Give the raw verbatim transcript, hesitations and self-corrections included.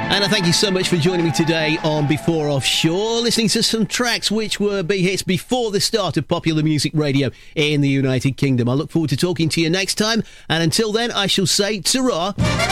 And I thank you so much for joining me today on Before Offshore, listening to some tracks which were big hits before the start of popular music radio in the United Kingdom. I look forward to talking to you next time, and until then, I shall say ta-ra.